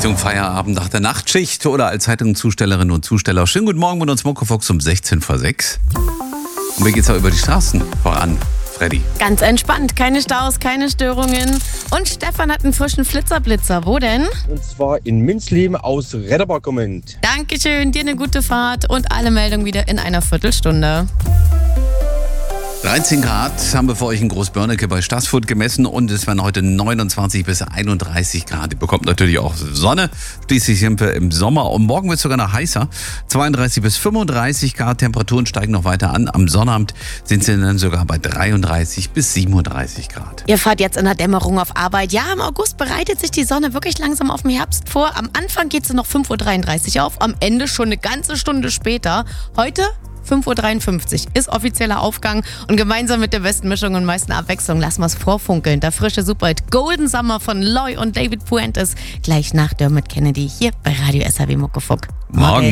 Richtung Feierabend nach der Nachtschicht oder als Zeitungszustellerinnen und Zusteller. Schönen guten Morgen mit uns Muckefuchs um 16 vor 6. Und mir geht's auch über die Straßen voran. Freddy. Ganz entspannt, keine Staus, keine Störungen. Und Stefan hat einen frischen Flitzer-Blitzer. Wo denn? Und zwar in Münzleben aus Redderbar kommend. Dankeschön, dir eine gute Fahrt und alle Meldungen wieder in einer Viertelstunde. 13 Grad haben wir für euch in Großbörnecke bei Stassfurt gemessen und es werden heute 29 bis 31 Grad. Ihr bekommt natürlich auch Sonne, schließlich sind wir im Sommer und morgen wird es sogar noch heißer. 32 bis 35 Grad, Temperaturen steigen noch weiter an. Am Sonnabend sind sie dann sogar bei 33 bis 37 Grad. Ihr fahrt jetzt in der Dämmerung auf Arbeit. Ja, im August bereitet sich die Sonne wirklich langsam auf den Herbst vor. Am Anfang geht sie noch 5.33 Uhr auf, am Ende schon eine ganze Stunde später. Heute 5.53 Uhr ist offizieller Aufgang und gemeinsam mit der besten Mischung und meisten Abwechslung lassen wir es vorfunkeln. Der frische Superhit Golden Summer von Loy und David Puentes gleich nach Dermot Kennedy hier bei Radio SAW Muckefuck. Morgen.